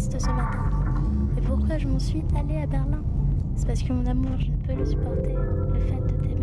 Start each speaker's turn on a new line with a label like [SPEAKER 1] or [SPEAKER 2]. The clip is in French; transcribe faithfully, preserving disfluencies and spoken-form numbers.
[SPEAKER 1] triste ce matin. Et pourquoi je m'en suis allée à Berlin? C'est parce que mon amour, je ne peux le supporter, le fait de t'aimer.